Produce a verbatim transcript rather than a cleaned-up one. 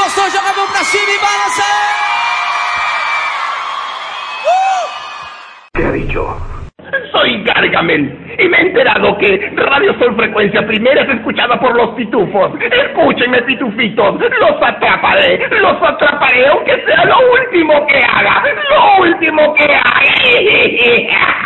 gostou, joga a mão pra cima e balança! ¿Qué ha dicho? Soy Gargamel y me he enterado que Radio Sol Frecuencia Primera es escuchada por los pitufos. Escúchenme, pitufitos, los atraparé, los atraparé aunque sea lo último que haga, lo último que haga.